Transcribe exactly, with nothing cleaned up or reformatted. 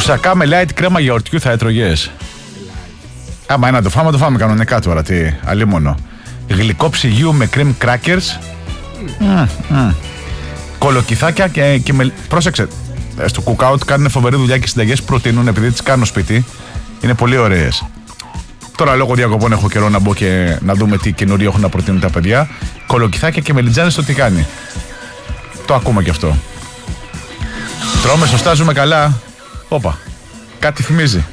Μουσακά με light κρέμα γιαουρτιού θα έτρωγες? Άμα ένα το φάμε, το φάμε κανονικά τώρα. Τι, αλίμονο. Γλυκό ψυγείου με cream crackers. Mm, mm. Κολοκυθάκια και, και με. Πρόσεξε. Στο cookout κάνουν φοβερή δουλειά και συνταγές προτείνουν, επειδή τις κάνω σπίτι. Είναι πολύ ωραίες. Τώρα λόγω διακοπών έχω καιρό να μπω και να δούμε τι καινούριο έχουν να προτείνουν τα παιδιά. Κολοκυθάκια και μελιτζάνες στο τηγάνι. Το ακούμε και αυτό. Τρώμε σωστά, ζούμε καλά. Όπα. Κάτι θυμίζει.